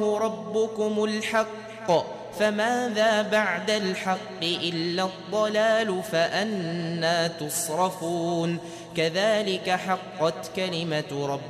ربكم الحق فماذا بعد الحق إلا الضلال فأنى تصرفون كذلك حقت كلمة ربكم